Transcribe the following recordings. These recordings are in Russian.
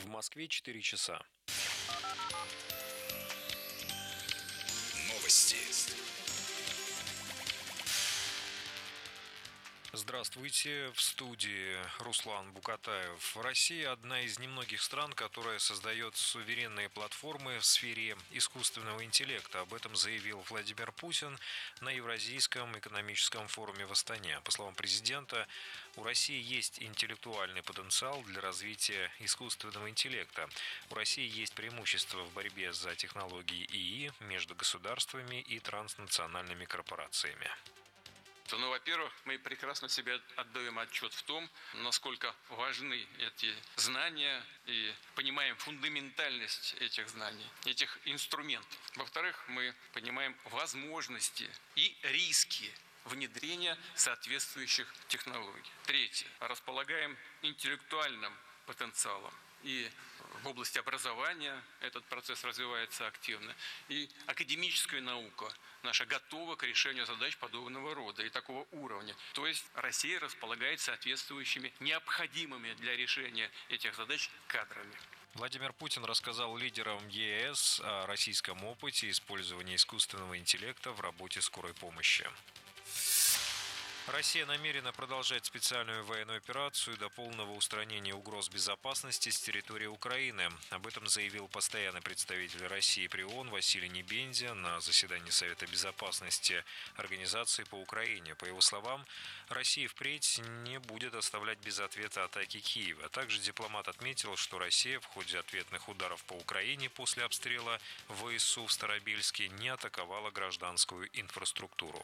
Москве 4 часа. Новости. Здравствуйте, в студии Руслан Букатаев. Россия – одна из немногих стран, которая создает суверенные платформы в сфере искусственного интеллекта. Об этом заявил Владимир Путин на Евразийском экономическом форуме в Астане. По словам президента, у России есть интеллектуальный потенциал для развития искусственного интеллекта. У России есть преимущество в борьбе за технологии ИИ между государствами и транснациональными корпорациями. Во-первых, мы прекрасно себе отдаем отчет в том, насколько важны эти знания и понимаем фундаментальность этих знаний, этих инструментов. Во-вторых, мы понимаем возможности и риски внедрения соответствующих технологий. Третье. Располагаем интеллектуальным потенциалом. И в области образования этот процесс развивается активно. И академическая наука наша готова к решению задач подобного рода и такого уровня. То есть Россия располагает соответствующими необходимыми для решения этих задач кадрами. Владимир Путин рассказал лидерам ЕС о российском опыте использования искусственного интеллекта в работе скорой помощи. Россия намерена продолжать специальную военную операцию до полного устранения угроз безопасности с территории Украины. Об этом заявил постоянный представитель России при ООН Василий Небензя на заседании Совета безопасности Организации по Украине. По его словам, Россия впредь не будет оставлять без ответа атаки Киева. Также дипломат отметил, что Россия в ходе ответных ударов по Украине после обстрела ВСУ в Старобельске не атаковала гражданскую инфраструктуру.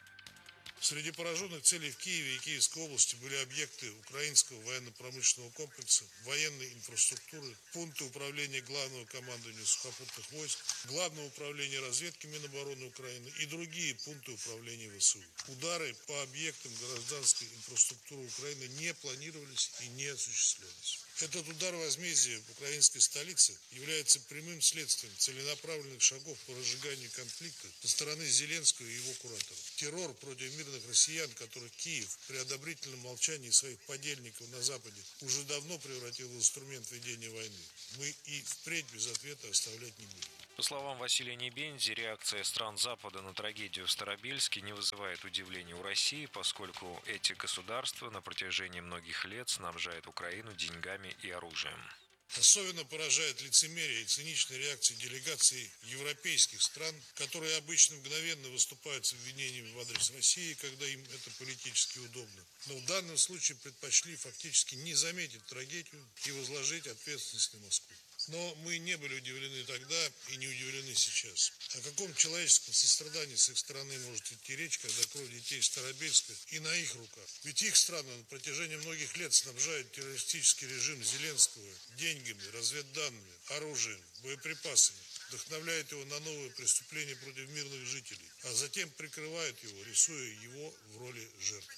Среди пораженных целей в Киеве и Киевской области были объекты украинского военно-промышленного комплекса, военной инфраструктуры, пункты управления Главного командования сухопутных войск, Главного управления разведки Минобороны Украины и другие пункты управления ВСУ. Удары по объектам гражданской инфраструктуры Украины не планировались и не осуществлялись. Этот удар возмездия в украинской столице является прямым следствием целенаправленных шагов по разжиганию конфликта со стороны Зеленского и его кураторов. Террор против мирных россиян, которых Киев при одобрительном молчании своих подельников на Западе уже давно превратил в инструмент ведения войны, мы и впредь без ответа оставлять не будем. По словам Василия Небензи, реакция стран Запада на трагедию в Старобельске не вызывает удивления у России, поскольку эти государства на протяжении многих лет снабжают Украину деньгами и оружием. Особенно поражает лицемерие и циничная реакция делегаций европейских стран, которые обычно мгновенно выступают с обвинениями в адрес России, когда им это политически удобно. Но в данном случае предпочли фактически не заметить трагедию и возложить ответственность на Москву. Но мы не были удивлены тогда и не удивлены сейчас. О каком человеческом сострадании с их стороны может идти речь, когда кровь детей Старобельска и на их руках? Ведь их страны на протяжении многих лет снабжают террористический режим Зеленского деньгами, разведданными, оружием, боеприпасами, вдохновляют его на новые преступления против мирных жителей, а затем прикрывают его, рисуя его в роли жертвы.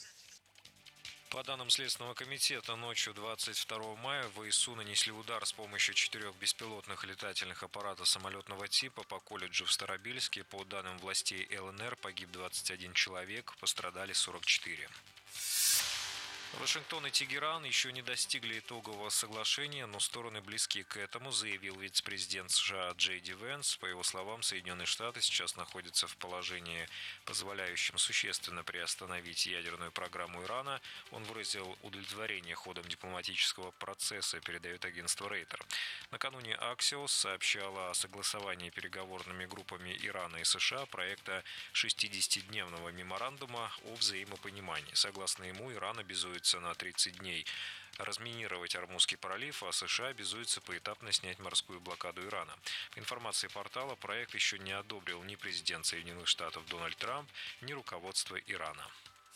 По данным Следственного комитета, ночью 22 мая ВСУ нанесли удар с помощью 4 беспилотных летательных аппаратов самолетного типа по колледжу в Старобельске. По данным властей ЛНР, погиб 21 человек, пострадали 44. Вашингтон и Тегеран еще не достигли итогового соглашения, но стороны близки к этому, заявил вице-президент США Джей Ди Венс. По его словам, Соединенные Штаты сейчас находятся в положении, позволяющем существенно приостановить ядерную программу Ирана. Он выразил удовлетворение ходом дипломатического процесса, передает агентство Рейтер. Накануне Axios сообщала о согласовании переговорными группами Ирана и США проекта 60-дневного меморандума о взаимопонимании. Согласно ему, Иран обязуется на 30 дней разминировать Ормузский пролив, а США обязуются поэтапно снять морскую блокаду Ирана. По информации портала, проект еще не одобрил ни президент Соединенных Штатов Дональд Трамп, ни руководство Ирана.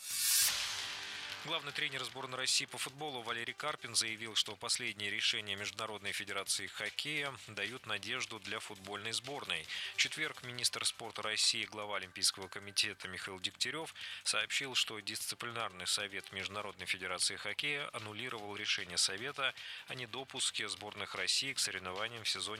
Главный тренер сборной России по футболу Валерий Карпин заявил, что последние решения Международной федерации хоккея дают надежду для футбольной сборной. В четверг министр спорта России, глава Олимпийского комитета Михаил Дегтярев сообщил, что дисциплинарный совет Международной федерации хоккея аннулировал решение совета о недопуске сборных России к соревнованиям в сезоне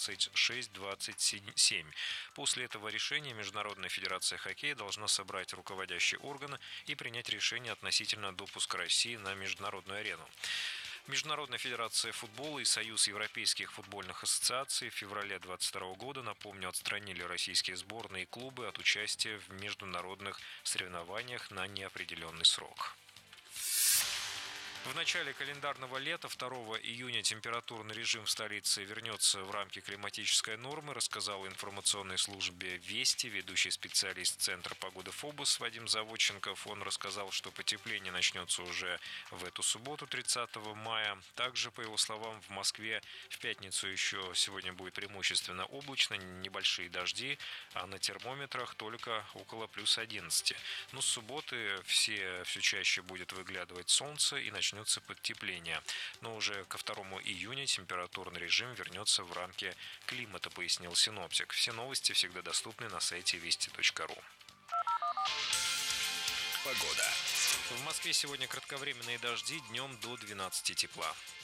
26-27. После этого решения Международная федерация хоккея должна собрать руководящий орган и принять решение относительно допуска России на международную арену. Международная федерация футбола и Союз европейских футбольных ассоциаций в феврале 2022 года, напомню, отстранили российские сборные и клубы от участия в международных соревнованиях на неопределенный срок. В начале календарного лета 2 июня температурный режим в столице вернется в рамки климатической нормы, рассказал информационной службе «Вести» ведущий специалист Центра погоды ФОБУС Вадим Заводченков. Он рассказал, что потепление начнется уже в эту субботу, 30 мая. Также, по его словам, в Москве в пятницу еще сегодня будет преимущественно облачно, небольшие дожди, а на термометрах только около плюс 11. Но с субботы все чаще будет выглядывать солнце и начнется подтепление. Но уже ко 2 июня температурный режим вернется в рамки климата, пояснил синоптик. Все новости всегда доступны на сайте вести.ру. Погода. В Москве сегодня кратковременные дожди, днем до 12 тепла.